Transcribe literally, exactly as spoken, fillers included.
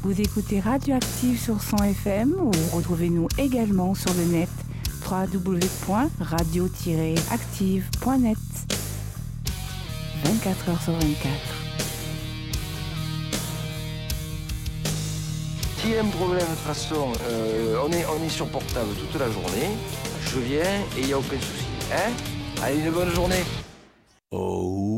Vous écoutez Radioactive sur cent F M ou retrouvez-nous également sur le net w w w point radio tiret active point net. vingt-quatre heures sur vingt-quatre. S'il y a un problème, de toute façon, euh, on, est, on est sur portable toute la journée. Je viens et il n'y a aucun souci. Hein? Allez, une bonne journée. Oh.